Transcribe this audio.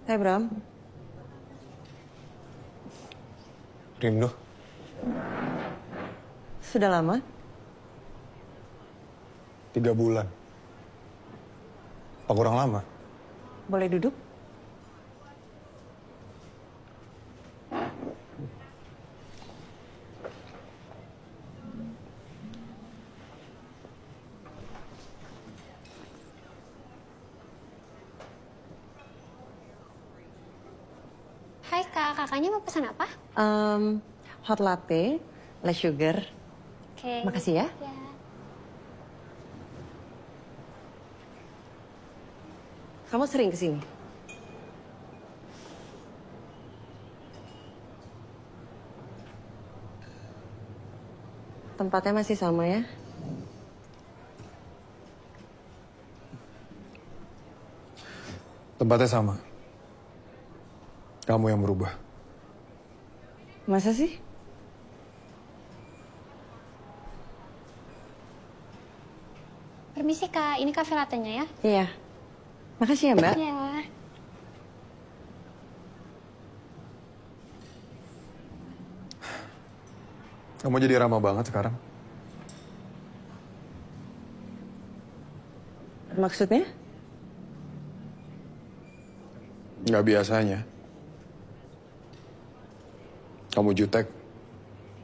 Hai Bram. Rindu. Sudah lama? 3 bulan. Apa kurang lama? Boleh duduk? Hai Kak, kakaknya mau pesan apa? Hot latte, less sugar. Oke. Makasih ya. Ya. Kamu sering kesini? Tempatnya masih sama ya? Tempatnya sama. Kamu yang berubah. Masa sih? Permisi Kak, ini kafe latte-nya ya? Iya. Makasih ya Mbak. Iya. Kamu jadi ramah banget sekarang. Maksudnya? Nggak biasanya. Kamu jutek.